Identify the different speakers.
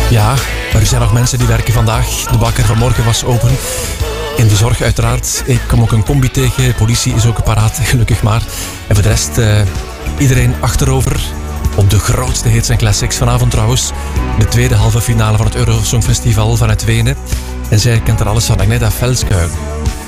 Speaker 1: Ja, er zijn nog mensen die werken vandaag. De bakker vanmorgen was open. In de zorg uiteraard. Ik kom ook een combi tegen. Politie is ook paraat, gelukkig maar. En voor de rest, iedereen achterover op de grootste hits en classics. Vanavond trouwens de tweede halve finale van het Eurosongfestival vanuit Wenen. En zij kent er alles van Agneta Felskuil.